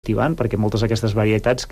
cultivant, perquè moltes d'aquestes varietats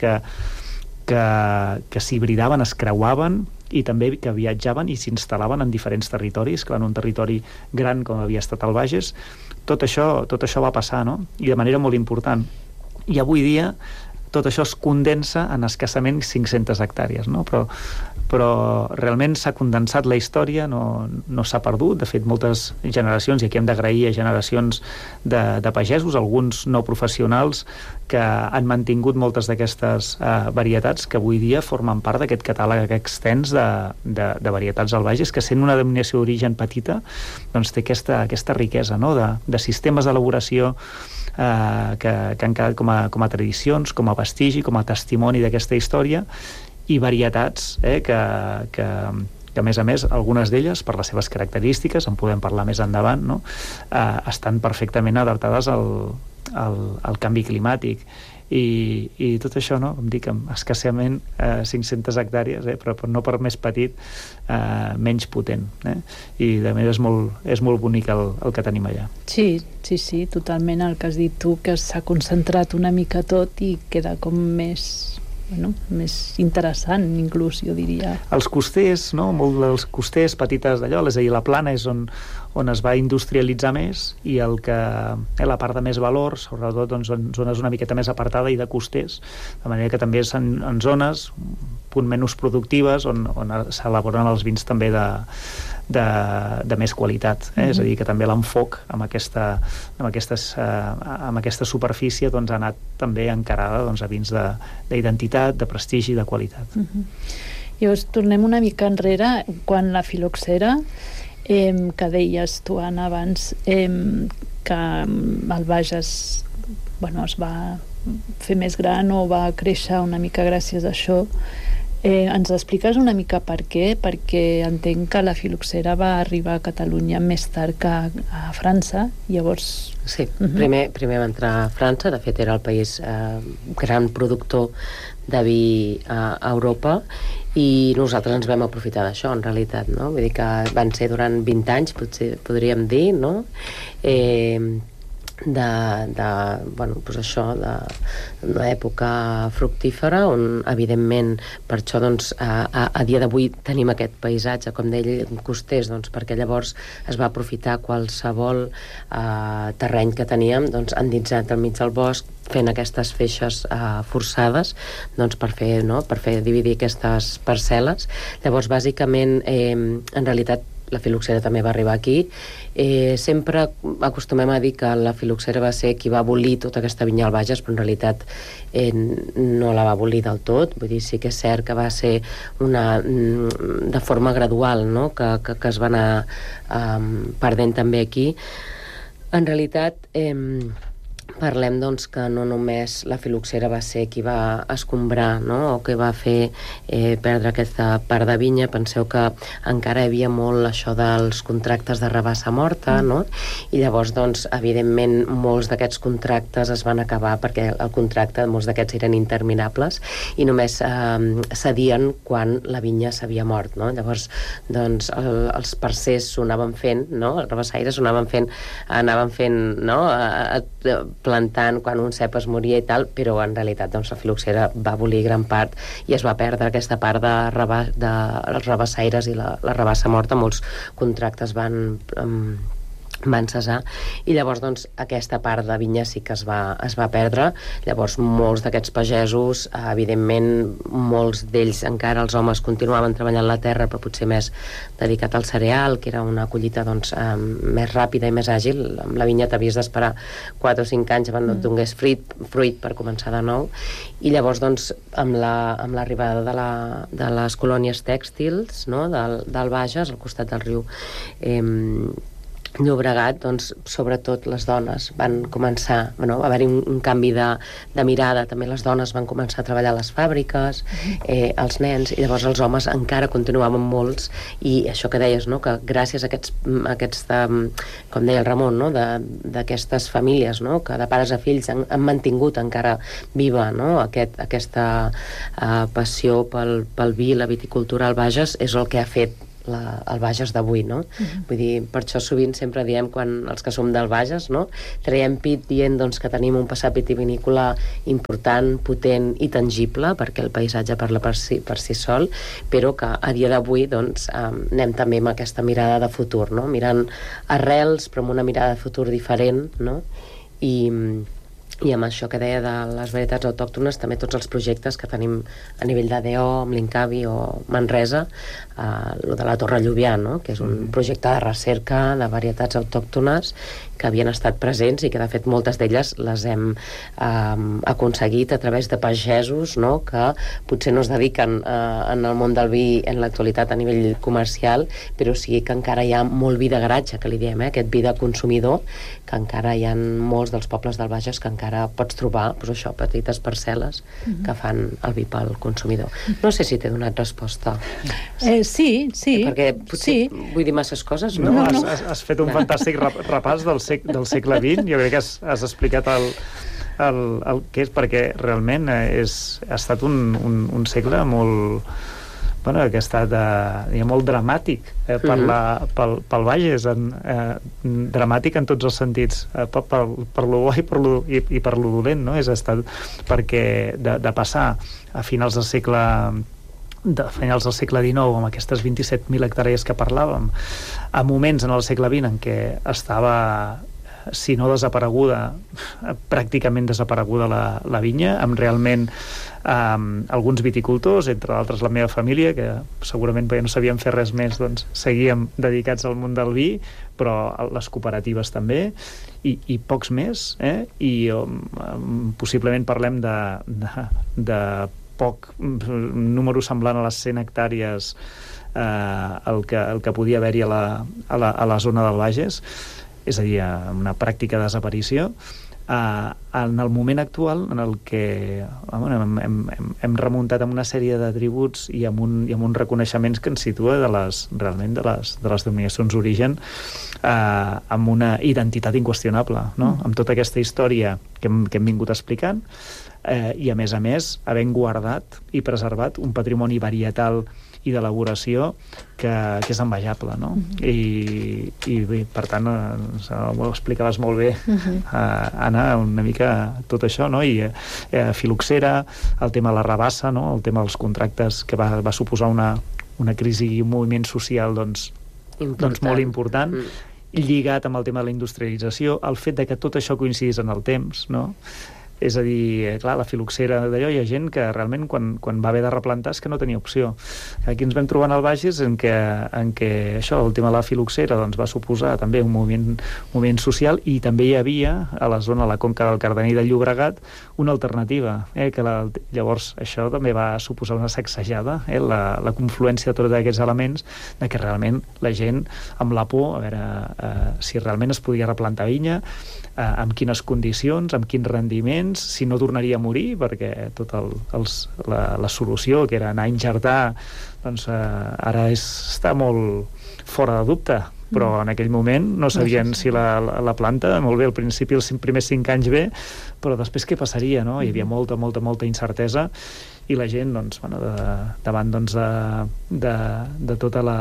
que s'hibridaven, es creuaven i també que viatjaven i s'instal·laven en diferents territoris, clar, en un territori gran com havia estat el Bages. Tot això va passar, no? I de manera molt important. I avui dia tot això es condensa en escassament 500 hectàrees, no? Però realment s'ha condensat la història, no s'ha perdut. De fet, moltes generacions, i aquí hem d'agrair a generacions de pagesos, alguns no professionals, que han mantingut moltes d'aquestes varietats que avui dia formen part d'aquest catàleg extens de varietats al Bages, que sent una denominació d'origen petita, doncs té aquesta riquesa, no? de sistemes d'elaboració que han quedat com a tradicions, com a vestigi, com a testimoni d'aquesta història, i varietats que a més, algunes d'elles, per les seves característiques, en podem parlar més endavant, no? Estan perfectament adaptades al canvi climàtic. I tot això, no? Com dic, escassament 500 hectàrees, però no per més petit, menys potent. I de manera és molt bonic el que tenim allà. Sí, totalment el que has dit tu, que s'ha concentrat una mica tot i queda com més interessant, inclús, jo diria. Els costers, no? Molt dels costers, petites d'allò, és a dir, la plana és on es va industrialitzar més, i la part de més valor, sobretot en zones una miqueta més apartada i de costers, de manera que també en zones un punt menys productives on s'elaboren els vins també de més qualitat, és a dir, que també l'enfoc amb aquesta superfície doncs, ha anat també encarada a vins d'identitat, de prestigi, de qualitat. Llavors, tornem una mica enrere, quan la filoxera, que deies tu, Anna, abans, que el Bages es va fer més gran o va créixer una mica gràcies a això. Ens expliques una mica per què? Perquè entenc que la filoxera va arribar a Catalunya més tard que a França, llavors... Sí, primer va entrar a França, de fet era el país gran productor de vi a Europa, i nosaltres ens vam aprofitar d'això, en realitat, no? Vull dir que van ser durant 20 anys, potser podríem dir, no? D'una època fructífera on, evidentment, per això doncs, a dia d'avui tenim aquest paisatge, com deia, costers, doncs, perquè llavors es va aprofitar qualsevol terreny que teníem, doncs, endinsat al mig del bosc, fent aquestes feixes forçades, doncs, per fer dividir aquestes parcel·les. Llavors, bàsicament, en realitat, la filoxera també va arribar aquí. Sempre acostumem a dir que la filoxera va ser qui va abolir tota aquesta vinya al Bages, però en realitat no la va abolir del tot. Vull dir, sí que és cert que va ser de forma gradual, no? que es va anar perdent també aquí. En realitat, parlem doncs que no només la filoxera va ser qui va escombrar, no? O que va fer perdre aquesta part de vinya. Penseu que encara hi havia molt això dels contractes de rabassa morta, no? I llavors, doncs, evidentment, molts d'aquests contractes es van acabar perquè el contracte, molts d'aquests eren interminables i només cedien quan la vinya s'havia mort, no? Llavors, doncs, els parcers s'ho anaven fent, no? Els rabassaires s'ho anaven fent, no? Plantant quan un cep es moria i tal, però en realitat doncs, la filoxera va abolir gran part i es va perdre aquesta part dels rabassaires i la rabassa morta. Molts contractes van cessar i llavors doncs aquesta part de vinya sí que es va perdre. Llavors molts d'aquests pagesos, evidentment molts d'ells encara, els homes continuaven treballant la terra, però potser més dedicat al cereal, que era una collita doncs més ràpida i més àgil. Amb la vinya t'havies d'esperar 4 o 5 anys abans et donés fruit per començar de nou. I llavors doncs amb l'arribada de les colònies tèxtils, no? del Bages, al costat del riu Llobregat, doncs, sobretot les dones van començar, va haver-hi un canvi de mirada, també les dones van començar a treballar a les fàbriques, els nens, i llavors els homes encara continuaven molts, i això que deies, no? Que gràcies a aquests com deia el Ramon, no? d'aquestes famílies, no? Que de pares a fills han mantingut encara viva, no? Aquesta passió pel vi, la viticultura al Bages, és el que ha fet el Bages d'avui, no? Vull dir, per això sovint sempre diem, quan els que som del Bages, no? Traiem pit dient doncs, que tenim un passat vitivinícola important, potent i tangible, perquè el paisatge parla per si sol, però que a dia d'avui doncs, anem també amb aquesta mirada de futur, no? Mirant arrels, però amb una mirada de futur diferent, no? I amb això que deia de les varietats autòctones, també tots els projectes que tenim a nivell d'ADO, amb l'Incavi o Manresa, el de la Torre Lluvià, no? Que és un projecte de recerca de varietats autòctones que havien estat presents i que de fet moltes d'elles les hem aconseguit a través de pagesos, no? Que potser no es dediquen en el món del vi en l'actualitat a nivell comercial, però sí que encara hi ha molt vi de garatge, que li diem, aquest vi de consumidor, que encara hi ha molts dels pobles del Bages que encara pots trobar, doncs això, petites parcel·les que fan el vi pel consumidor. No sé si t'he donat resposta. Sí. Perquè potser vull dir masses coses, no? No, has fet un fantàstic repàs del segle XX. Jo crec que has explicat el que és, perquè realment ha estat un segle molt... Bueno, que ha estat molt dramàtic pel Bages, dramàtic en tots els sentits, per lo bo i per lo dolent, no? Ha estat perquè de passar a finals del segle XIX, amb aquestes 27.000 hectàrees que parlàvem, a moments en el segle XX en què estava, si no desapareguda, pràcticament desapareguda la vinya, amb realment alguns viticultors, entre d'altres la meva família, que segurament perquè no sabíem fer res més, doncs seguíem dedicats al món del vi, però les cooperatives també, i pocs més, i possiblement parlem de poc número semblant a les 100 hectàrees el que podia haver-hi a la zona del Bages, és a dir, una pràctica desaparició. En el moment actual en el que hem remuntat amb una sèrie d'atributs i amb uns reconeixements que ens situa realment de les denominacions d'origen amb una identitat inqüestionable, no? Amb tota aquesta història que hem vingut explicant, i a més havent guardat i preservat un patrimoni varietal i d'elaboració que és envejable, no? I per tant ho explicaves molt bé, Anna, una mica tot això, no? I filoxera, el tema de la rabassa, no? El tema dels contractes, que va suposar una crisi i un moviment social doncs molt important, lligat amb el tema de la industrialització, el fet de que tot això coincidís en el temps, no? És a dir, clar, la filoxera d'allò, hi ha gent que realment quan va haver de replantar és que no tenia opció. Aquí ens vam trobar al Bages en què això, el tema de la filoxera doncs, va suposar també un moviment social, i també hi havia a la zona, a la conca del Cardener i del Llobregat, una alternativa, que llavors això també va suposar una sacsejada, la confluència de tots aquests elements, de que realment la gent, amb la por, a veure si realment es podia replantar vinya, amb quines condicions, amb quins rendiments, si no tornaria a morir, perquè tota la solució, que era anar a injertar, doncs ara està molt fora de dubte, però en aquell moment no sabien si la planta, molt bé, al principi els primers 5 anys bé, però després què passaria, no? Hi havia molta incertesa, i la gent, doncs, davant de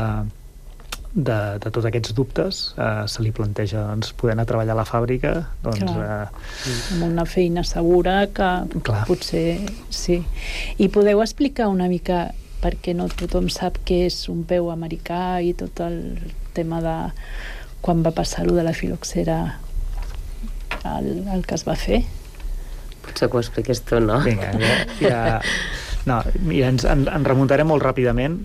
tots aquests dubtes, se li planteja poder anar a treballar a la fàbrica, amb una feina segura que potser sí. I podeu explicar una mica, perquè no tothom sap què és un peu americà i tot el tema de quan va passar-ho de la filoxera el que es va fer? Potser que ho expliques tu, no? Vinga, ens remuntarem molt ràpidament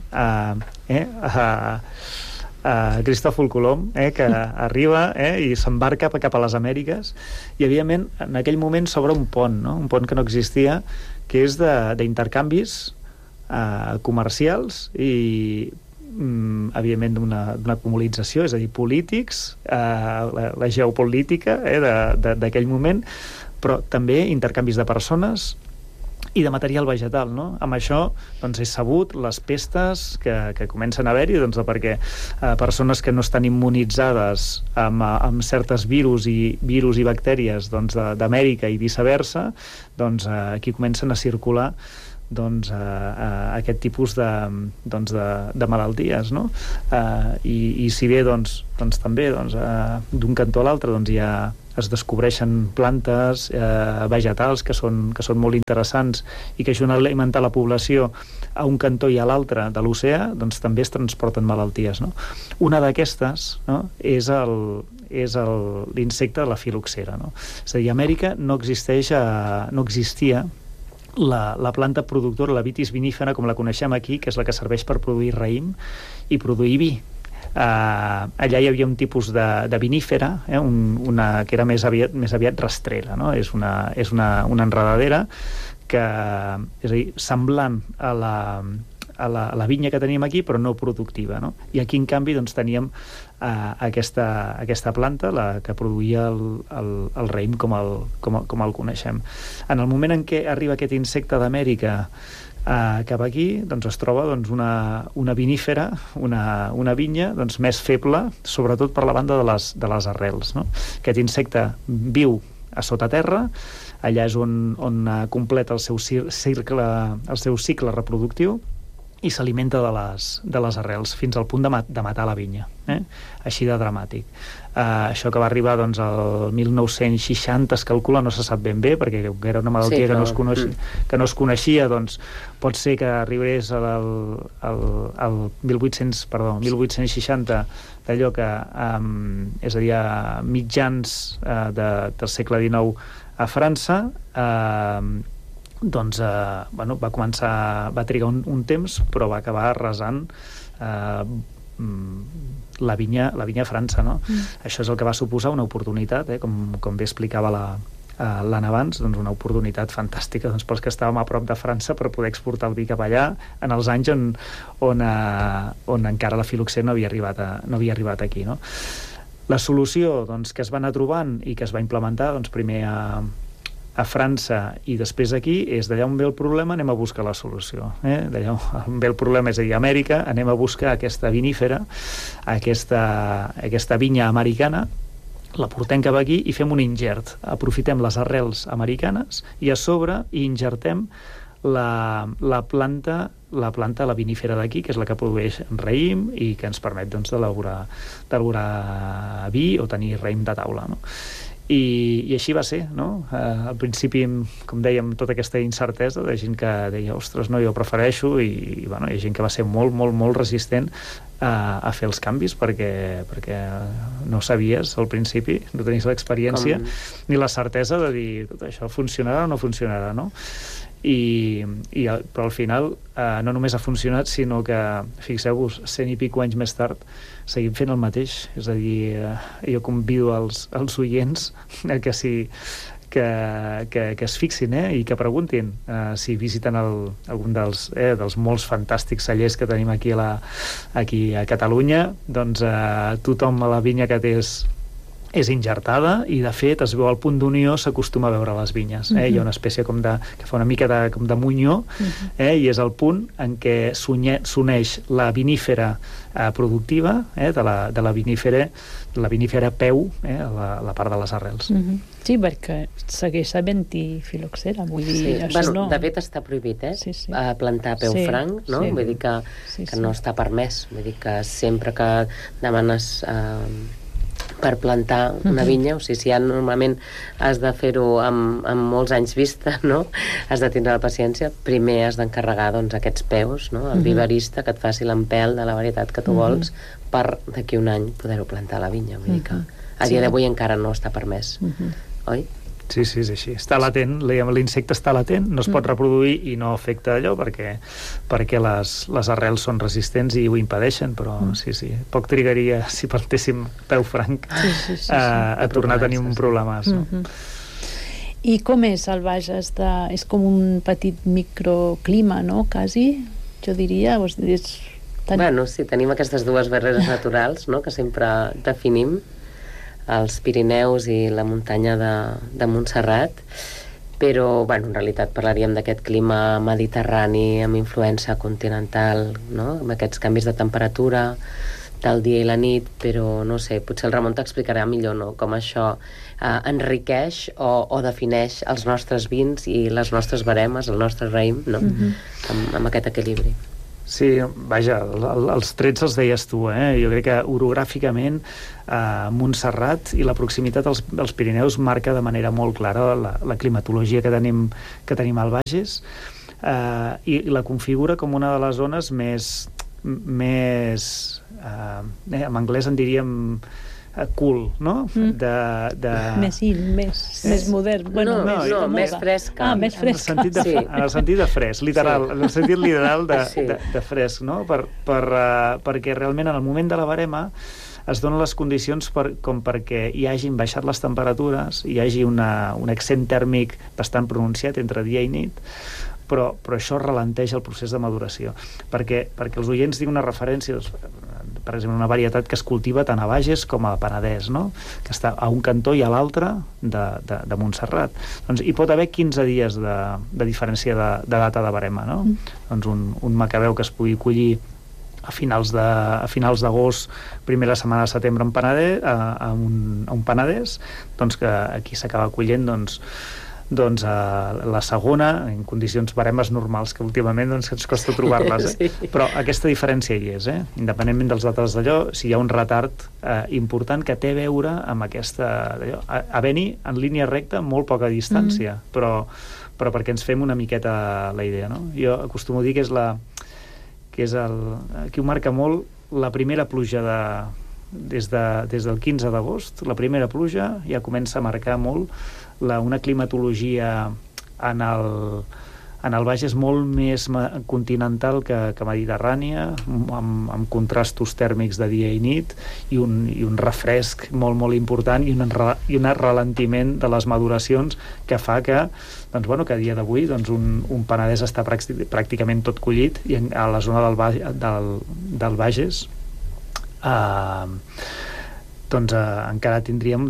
a Cristòfol Colom, que arriba i s'embarca cap a les Amèriques, i evidentment en aquell moment s'obre un pont, no? Un pont que no existia, que és d'intercanvis comercials i evidentment d'una comunització, és a dir, polítics, la geopolítica d'aquell moment, però també intercanvis de persones i de material vegetal, no? Amb això doncs, és sabut les pestes que comencen a haver-hi, doncs, perquè persones que no estan immunitzades amb certes virus i bactèries doncs, d'Amèrica i viceversa, doncs aquí comencen a circular aquest tipus de malalties, no? I si bé també d'un cantó a l'altre ja es descobreixen plantes vegetals que són molt interessants i que ajuden a alimentar la població a un cantó i a l'altre de l'oceà, també es transporten malalties, no? Una d'aquestes, no, és l'insecte de la filoxera, no? És a dir, a Amèrica no existia la planta productora, la vitis vinífera, com la coneixem aquí, que és la que serveix per produir raïm i produir vi. Allà hi havia un tipus de vinífera, que era més aviat rastrera, no? És una enredadera que, és a dir, semblant a la vinya que teníem aquí, però no productiva, no? I aquí, en canvi, teníem aquesta planta, la que produïa el raïm com el coneixem. En el moment en què arriba aquest insecte d'Amèrica cap aquí, es troba una vinífera, una vinya més feble, sobretot per la banda de les arrels, no? Aquest insecte viu a sota terra, allà és on completa el seu cicle reproductiu i s'alimenta de les arrels fins al punt de matar la vinya, així de dramàtic. Això que va arribar al 1960 es calcula, no se sap ben bé perquè era una malaltia que no es coneixia, pot ser que arribés al 1860, d'allò que és a dir, a mitjans del segle XIX a França. Va trigar un temps, però va acabar arrasant la vinya a França, no? Això és el que va suposar una oportunitat, com bé explicava l'Anna abans, una oportunitat fantàstica pels que estàvem a prop de França per poder exportar el vi cap allà en els anys on encara la filoxera no havia arribat aquí, no? La solució que es va anar trobant i que es va implementar primer a França i després aquí és d'allà on ve el problema anem a buscar la solució, d'allà on ve el problema, és a dir, a Amèrica, anem a buscar aquesta vinífera, aquesta vinya americana, la portem cap aquí i fem un ingert, aprofitem les arrels americanes i a sobre hi injertem la planta, la vinífera d'aquí, que és la que produeix raïm i que ens permet d'elaborar vi o tenir raïm de taula, no? I així va ser, no? Al principi, com dèiem, tota aquesta incertesa de gent que deia, ostres, no, jo prefereixo, i hi ha gent que va ser molt, molt, molt resistent a fer els canvis perquè no sabies al principi, no tenies l'experiència ni la certesa de dir, tot això funcionarà o no funcionarà, no? Però al final no només ha funcionat, sinó que, fixeu-vos, 100 i pico anys més tard seguim fent el mateix. És a dir, jo convido els oients que es fixin i que preguntin si visiten algun dels molts fantàstics cellers que tenim aquí a Catalunya. Tothom a la vinya que té és injertada i, de fet, es veu al punt d'unió, s'acostuma a veure les vinyes. Hi ha una espècie que fa una mica de munyó, i és el punt en què s'uneix la vinífera productiva de la vinífera peu, la part de les arrels. Sí, perquè segueix havent-hi filoxera, vull dir, això no... De fet, està prohibit, plantar peu franc, no? Vull dir que no està permès. Vull dir que sempre que demanes per plantar una vinya, o sigui, si ja normalment has de fer-ho amb molts anys vista, no? Has de tindre la paciència, primer has d'encarregar aquests peus, no? El viverista que et faci l'empelt de la varietat que tu vols per d'aquí un any poder-ho plantar a la vinya. Vull dir que a dia d'avui encara no està permès, oi? Sí, és així. Està latent, l'insecte està latent, no es pot reproduir i no afecta allò perquè les arrels són resistents i ho impedeixen, però sí, poc trigaria si plantéssim peu franc a tornar a tenir un problema. I com és el Bages? És com un petit microclima, no? Quasi, jo diria. Bueno, sí, tenim aquestes dues barreres naturals, no?, que sempre definim, els Pirineus i la muntanya de Montserrat, però, bueno, en realitat parlaríem d'aquest clima mediterrani amb influència continental, no?, amb aquests canvis de temperatura, del dia i la nit, però no sé, potser el Ramon t'explicarà millor, no?, com això enriqueix o defineix els nostres vins i les nostres baremes, el nostre raïm, no?, amb aquest equilibri. Sí, vaja, els trets els deies tu, Jo crec que orogràficament Montserrat i la proximitat als Pirineus marca de manera molt clara la climatologia que tenim al Bages, i la configura com una de les zones més en anglès en diríem cool, no? Més modern. Bueno, més fresca. Més fresca. En el sentit de fresc, literal, en el sentit literal de fresc, no? Perquè realment en el moment de la barema es donen les condicions com perquè hi hagin baixat les temperatures, hi hagi un accent tèrmic bastant pronunciat entre dia i nit, però això ralenteix el procés de maduració. Perquè els oients tinguin una referència, per exemple, una varietat que es cultiva tant a Bages com a Penedès, no?, que està a un cantó i a l'altre de Montserrat. Doncs hi pot haver 15 dies de diferència de data de barema, no? Doncs un macabeu que es pugui collir a finals d'agost, primera setmana de setembre a un Penedès, doncs que aquí s'acaba collent doncs la segona, en condicions baremes normals, que últimament ens costa trobar-les, Però aquesta diferència hi és, Independentment dels dates d'allò, si hi ha un retard important que té a veure amb aquesta... havent-hi en línia recta molt poca distància, però perquè ens fem una miqueta la idea, no? Jo acostumo a dir que aquí ho marca molt la primera pluja des del 15 d'agost, la primera pluja ja comença a marcar molt una climatologia en el Bages molt més continental que mediterrània, amb contrastos tèrmics de dia i nit i un refresc molt, molt important i un ralentiment de les maduracions que fa que a dia d'avui un Penedès està pràcticament tot collit i a la zona del Bages encara tindríem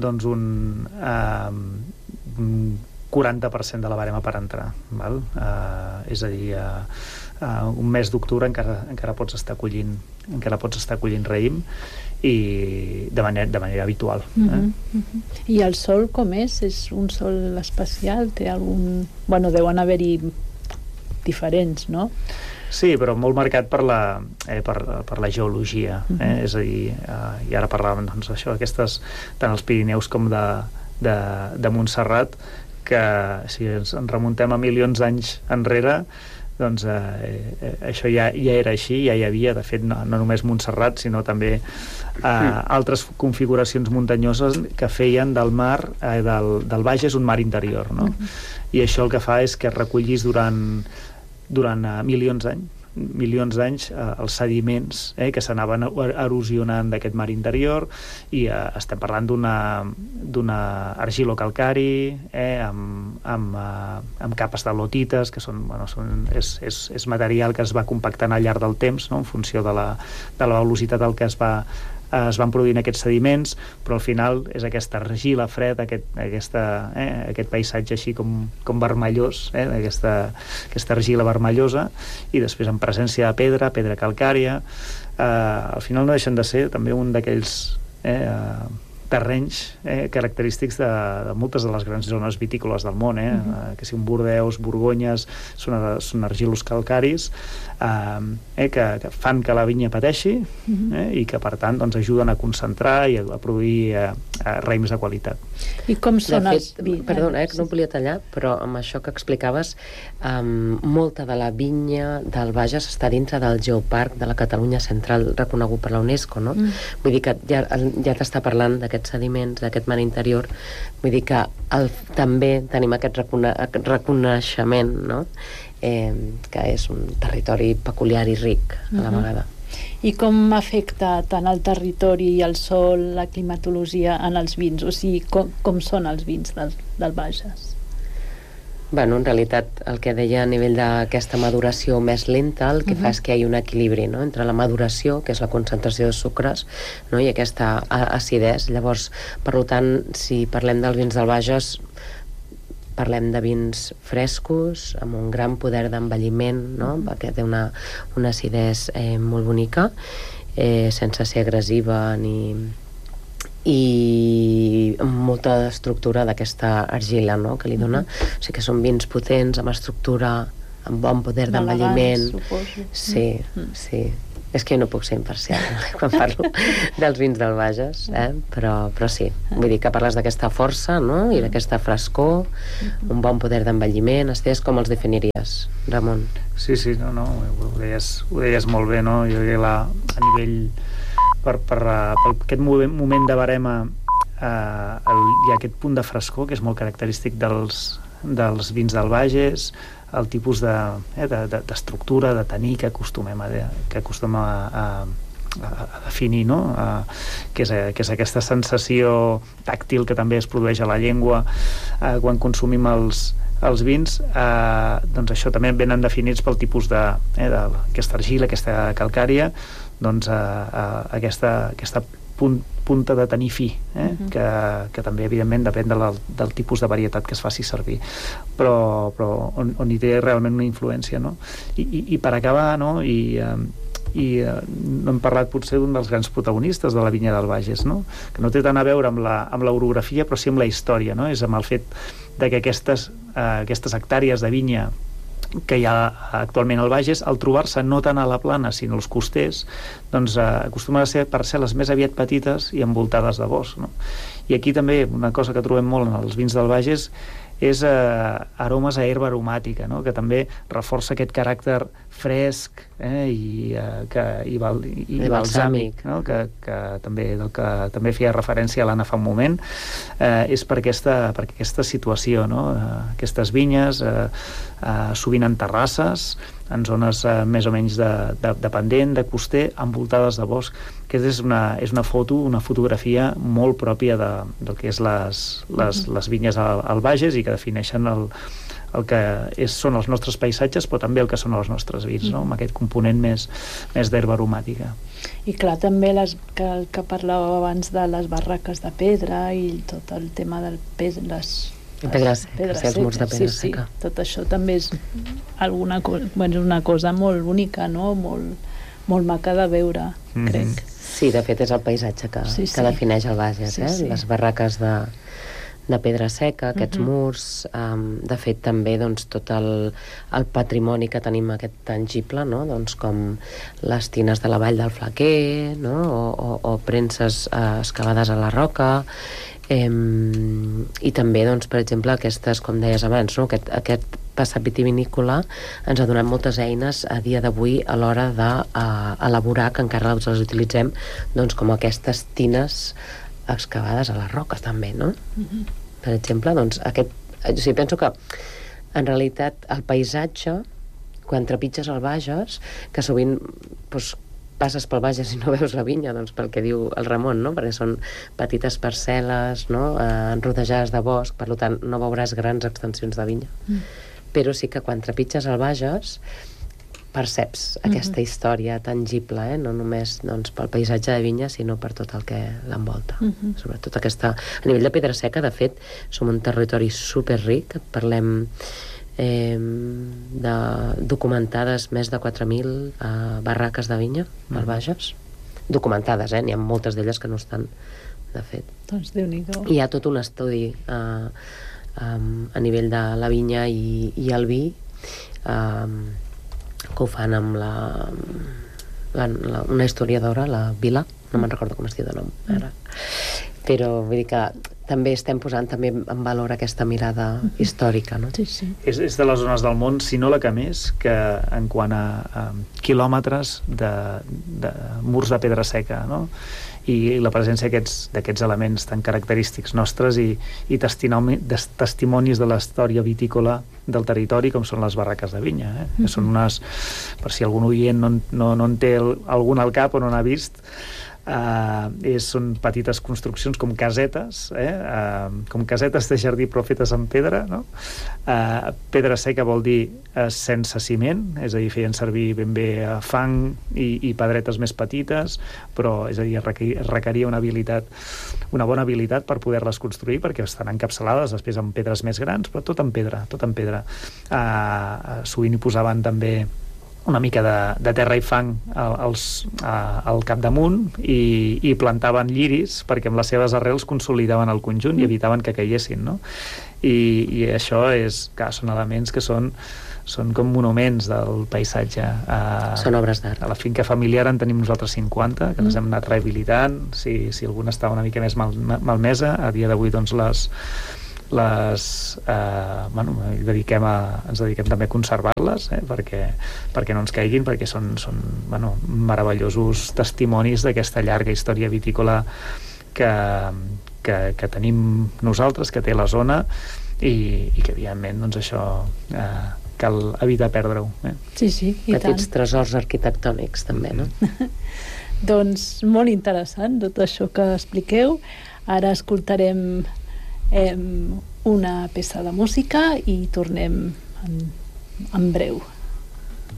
un 40% de la barema per entrar, val? És a dir, un mes d'octubre encara pots estar collint raïm i de manera habitual. I el sol com és? És un sol especial? Té algun... deuen haver-hi diferents, no? Sí, però molt marcat per la geologia, és a dir, i ara parlàvem d'això, tant els Pirineus com de Montserrat, que si ens remuntem a milions d'anys enrere, doncs això ja era així, ja hi havia, de fet, no només Montserrat, sinó també altres configuracions muntanyoses que feien del mar, del Bages, un mar interior, no? I això el que fa és que recollis durant milions d'anys els sediments que s'anaven erosionant d'aquest mar interior, i estem parlant d'una argilocalcari amb capes de lotites que és material que es va compactant al llarg del temps, no?, en funció de la velocitat al que es van produint aquests sediments, però al final és aquesta argila fred, aquest paisatge així com vermellós, aquesta argila vermellosa, i després en presència de pedra calcària, al final no deixen de ser també un d'aquells terrenys característics de moltes de les grans zones vitícoles del món, que si un Bordeus, Borgonyes, són argilos calcaris que fan que la vinya pateixi i que per tant ajuden a concentrar i a produir raïms de qualitat. I com són els vins? Perdona, que no volia tallar, però amb això que explicaves, molta de la vinya del Bages està dintre del Geoparc de la Catalunya Central, reconegut per la UNESCO, no? Vull dir que ja t'està parlant d'aquests sediments, d'aquest mar interior, vull dir que també tenim aquest reconeixement, no?, que és un territori peculiar i ric a la vegada. I com afecta tant el territori i el sol, la climatologia en els vins? O sigui, com són els vins del Bages? Bueno, en realitat, el que deia a nivell d'aquesta maduració més lenta, el que fa és que hi ha un equilibri, no?, entre la maduració, que és la concentració de sucres, no?, i aquesta acidesa. Llavors, per tant, si parlem dels vins del Bages, parlem de vins frescos, amb un gran poder d'envelliment, no?, perquè té una acidesa molt bonica, sense ser agressiva i amb molta estructura d'aquesta argila, no?, que li dona. O sigui que són vins potents, amb estructura, amb bon poder d'envelliment. Suposo. Sí. És que jo no puc ser imparcial quan parlo dels vins del Bages, però sí. Vull dir que parles d'aquesta força, no?, i d'aquesta frescor, un bon poder d'envelliment. Estigues, com els definiries, Ramon? Sí, no, ho deies molt bé, no? Jo crec que a nivell per aquest moment de barema hi ha aquest punt de frescor que és molt característic dels vins del Bages, el tipus d'estructura, de tenir que acostumem a definir, no? Que és aquesta sensació tàctil que també es produeix a la llengua quan consumim els vins. Doncs això també venen definits pel tipus d'aquesta argila, aquesta calcària, doncs aquesta punta de tenir fi, que també evidentment depèn del tipus de varietat que es faci servir, però on hi té realment una influència, no? I per acabar, no? I no hem parlat potser d'un dels grans protagonistes de la vinya del Bages, no? Que no té tant a veure amb l'orografia, però sí amb la història, no? És amb el fet de que aquestes hectàrees de vinya que hi ha actualment al Bages, al trobar-se no tant a la plana sinó als costers, doncs acostumen a ser parcel·les més aviat petites i envoltades de bosc, no? I aquí també una cosa que trobem molt en els vins del Bages és aromes a herba aromàtica, no? Que també reforça aquest caràcter fresc i balsàmic, no? Que també feia referència a l'Anna fa un moment, és per aquesta situació, no? Aquestes vinyes sovint en terrasses, en zones més o menys de pendent, de coster, envoltades de bosc. Aquesta és una fotografia molt pròpia del que és les vinyes al Bages i que defineixen el que són els nostres paisatges, però també el que són els nostres vins, no? Amb aquest component més d'herba aromàtica. I clar, també el que parlàveu abans de les barraques de pedra i tot el tema del pedra seca, els murs de pedra seca. Sí, tot això també és una cosa molt única, no? Molt maca de veure, crec. Sí, de fet és el paisatge que defineix el Bages, les barraques de pedra seca, aquests murs, de fet també doncs, tot el patrimoni que tenim aquest tangible, no? Doncs, com les tines de la vall del Flaquer, no? o premses excavades a la roca, i també doncs, per exemple aquestes, com deies abans, no? aquest passat vitivinícola ens ha donat moltes eines a dia d'avui a l'hora d'elaborar, que encara les utilitzem, doncs, com aquestes tines excavades a la roca també, no? Per exemple, doncs penso que en realitat el paisatge, quan trepitges el Bages, que sovint doncs, passes pel Bages i no veus la vinya, doncs pel que diu el Ramon, no? Perquè són petites parcel·les, no? Rodejades de bosc, per tant no veuràs grans extensions de vinya, però sí que quan trepitges el Bages perceps aquesta història tangible, no només doncs, pel paisatge de vinya, sinó per tot el que l'envolta. Sobretot a nivell de pedra seca, de fet, som un territori superric, parlem de documentades més de 4.000 barraques de vinya al Bages. Documentades, n'hi ha moltes d'elles que no estan, de fet. Doncs Déu-n'hi-do. Hi ha tot un estudi a nivell de la vinya i el vi, que ho fan amb una historiadora, la Vila, no me'n recordo com es diu de nom ara, però vull dir que també estem posant també en valor aquesta mirada històrica, no? Sí. És de les zones del món, si no la que més, que en quant a quilòmetres de murs de pedra seca, no? I la presència d'aquests elements tan característics nostres i testimonis de la història vitícola del territori, com són les barraques de vinya, que són unes, per si algun oient no en té algun al cap o no n'ha vist, són petites construccions com casetes, com casetes de jardí però fetes amb pedra, no? Pedra seca vol dir sense ciment, és a dir, feien servir ben bé fang i pedretes més petites, però és a dir, requeria una bona habilitat per poder-les construir, perquè estan encapçalades després amb pedres més grans, però tot en pedra. Sovint hi posaven també una mica de terra i fang al capdamunt i plantaven lliris perquè amb les seves arrels consolidaven el conjunt i evitaven que caiguessin, no? I això són elements que són com monuments del paisatge. Són obres d'art. A la finca familiar en tenim nosaltres 50, que les hem anat rehabilitant. Si alguna està una mica més malmesa, a dia d'avui doncs ens dediquem també a conservar-les, perquè no ens caiguin, perquè són meravellosos testimonis d'aquesta llarga història vitícola que tenim nosaltres, que té la zona, i que evidentment doncs això cal evitar perdre-ho. Sí, i petits tresors arquitectònics també, no? Doncs molt interessant tot això que expliqueu. Ara escoltarem una peça de música i tornem en breu.